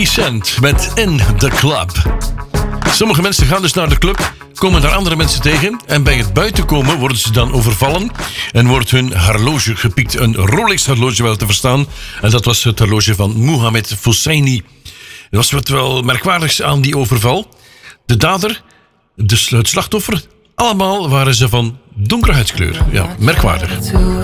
Cent met In The Club. Sommige mensen gaan dus naar de club, komen daar andere mensen tegen en bij het buitenkomen worden ze dan overvallen en wordt hun horloge gepikt. Een Rolex horloge wel te verstaan. En dat was het horloge van Mohamed Fosseini. Er was wat wel merkwaardigs aan die overval. De dader, het slachtoffer, allemaal waren ze van donkere huidskleur. Ja, merkwaardig.